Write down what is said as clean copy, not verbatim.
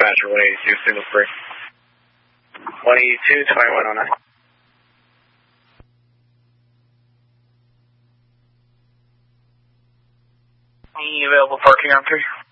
dispatcher 182, single free. 182, 2109. Any available parking on 3?